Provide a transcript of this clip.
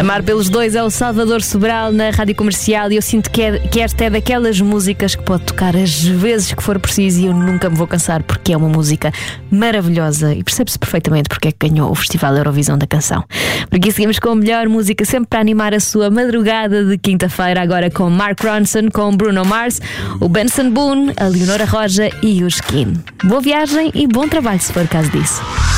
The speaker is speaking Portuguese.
Amar pelos dois é o Salvador Sobral na Rádio Comercial. E eu sinto que esta é daquelas músicas que pode tocar as vezes que for preciso e eu nunca me vou cansar, porque é uma música maravilhosa e percebe-se perfeitamente porque é que ganhou o Festival Eurovisão da Canção. Por aqui seguimos com a melhor música sempre para animar a sua madrugada de quinta-feira, agora com Mark Ronson, com Bruno Mars, o Benson Boone, a Leonora Roja e o Skin. Boa viagem e bom trabalho se for caso disso.